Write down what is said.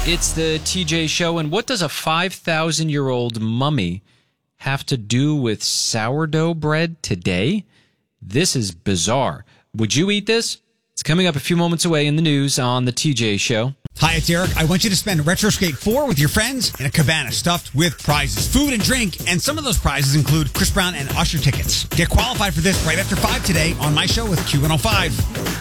It's the TJ Show, and what does a 5,000-year-old mummy have to do with sourdough bread today? This is bizarre. Would you eat this? It's coming up a few moments away in the news on the TJ Show. Hi, it's Eric. I want you to spend RetroSkate 4 with your friends in a cabana stuffed with prizes, food and drink, and some of those prizes include Chris Brown and Usher tickets. Get qualified for this right after 5 today on my show with Q105.